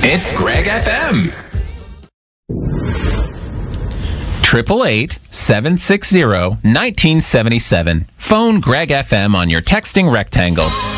It's Greg FM. 888-760-1977. Phone Greg FM on your texting rectangle.